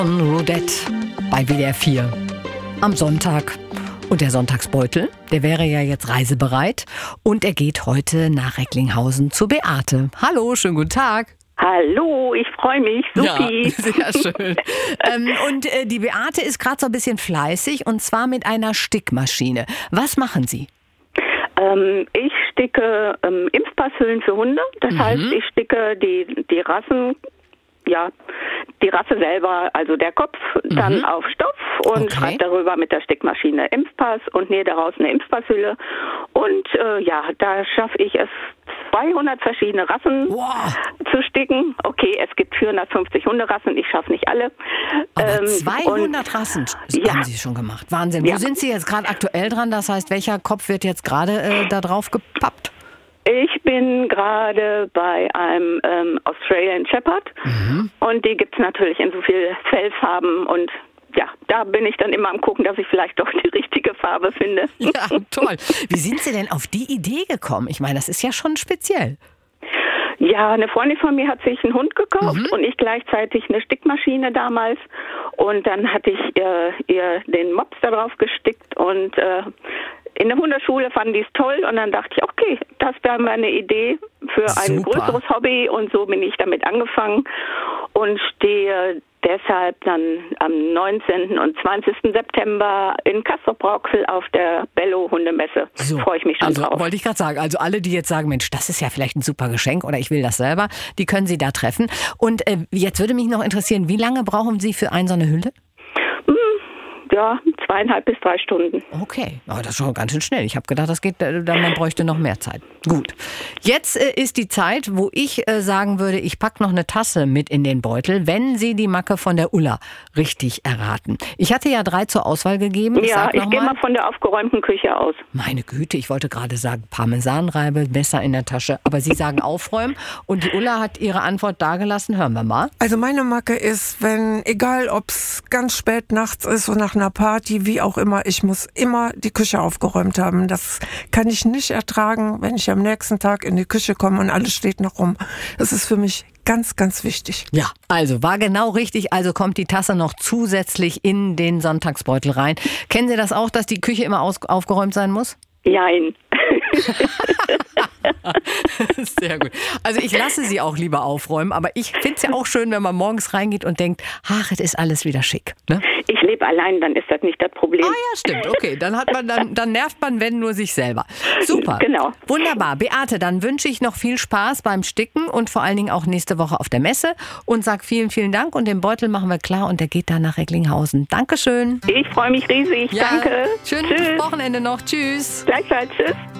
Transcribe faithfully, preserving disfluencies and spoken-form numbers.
Roulette bei W D R vier am Sonntag. Und der Sonntagsbeutel, der wäre ja jetzt reisebereit. Und er geht heute nach Recklinghausen zu Beate. Hallo, schönen guten Tag. Hallo, ich freue mich, supi. Ja, sehr schön. ähm, und äh, die Beate ist gerade so ein bisschen fleißig und zwar mit einer Stickmaschine. Was machen Sie? Ähm, ich sticke ähm, Impfpasshüllen für Hunde. Das Mhm. heißt, ich sticke die, die Rassen, ja, die Rasse selber, also der Kopf, dann Mhm. auf Stoff und Okay. schreibe darüber mit der Stickmaschine Impfpass und nähe daraus eine Impfpasshülle. Und äh, ja, da schaffe ich es, zweihundert verschiedene Rassen Wow. zu sticken. Okay, es gibt vierhundertfünfzig Hunderassen, ich schaffe nicht alle. Aber Ähm, zweihundert und, Rassen ja. haben Sie schon gemacht. Wahnsinn. Ja. Wo sind Sie jetzt gerade aktuell dran? Das heißt, welcher Kopf wird jetzt gerade äh, da drauf gepappt? Ich bin gerade bei einem ähm, Australian Shepherd Mhm. und die gibt's natürlich in so viel Fellfarben und ja, da bin ich dann immer am gucken, dass ich vielleicht doch die richtige Farbe finde. Ja, toll. Wie sind Sie denn auf die Idee gekommen? Ich meine, das ist ja schon speziell. Ja, eine Freundin von mir hat sich einen Hund gekauft Mhm. und ich gleichzeitig eine Stickmaschine damals und dann hatte ich ihr, ihr den Mops da drauf gestickt und äh, in der Hundeschule fanden die es toll und dann dachte ich, okay, das wäre meine Idee für ein Super. größeres Hobby und so bin ich damit angefangen und stehe deshalb dann am neunzehnten und zwanzigsten September in Castrop-Rauxel auf der Bello-Hundemesse. So, Freue ich mich schon also drauf. wollte ich gerade sagen, also alle, die jetzt sagen, Mensch, das ist ja vielleicht ein super Geschenk oder ich will das selber, die können Sie da treffen. Und äh, jetzt würde mich noch interessieren, wie lange brauchen Sie für eine so eine Hülle? Ja, zweieinhalb bis drei Stunden. Okay, aber das ist schon ganz schön schnell. Ich habe gedacht, das geht, äh, dann man bräuchte noch mehr Zeit. Gut, jetzt äh, ist die Zeit, wo ich äh, sagen würde, ich packe noch eine Tasse mit in den Beutel, wenn Sie die Macke von der Ulla richtig erraten. Ich hatte ja drei zur Auswahl gegeben. Ich Ja, sag ich noch gehe mal. mal von der aufgeräumten Küche aus. Meine Güte, ich wollte gerade sagen Parmesanreibe, Messer in der Tasche. Aber Sie sagen aufräumen und die Ulla hat ihre Antwort dagelassen. Hören wir mal. Also meine Macke ist, wenn, egal ob es ganz spät nachts ist oder nach einer Party, wie auch immer, ich muss immer die Küche aufgeräumt haben. Das kann ich nicht ertragen, wenn ich am nächsten Tag in die Küche komme und alles steht noch rum. Das ist für mich ganz, ganz wichtig. Ja, also war genau richtig. Also kommt die Tasse noch zusätzlich in den Sonntagsbeutel rein. Kennen Sie das auch, dass die Küche immer aus- aufgeräumt sein muss? Jein. Sehr gut. Also ich lasse sie auch lieber aufräumen, aber ich finde es ja auch schön, wenn man morgens reingeht und denkt, ach, es ist alles wieder schick. Ne? Ich lebe allein, dann ist das nicht das Problem. Ah ja, stimmt. Okay, dann hat man, dann, dann nervt man, wenn nur sich selber. Super. Genau. Wunderbar. Beate, dann wünsche ich noch viel Spaß beim Sticken und vor allen Dingen auch nächste Woche auf der Messe und sag vielen, vielen Dank und den Beutel machen wir klar und der geht dann nach Recklinghausen. Dankeschön. Ich freue mich riesig. Ja, Danke. Schönes Tschüss. Wochenende noch. Tschüss. Gleichfalls. Tschüss.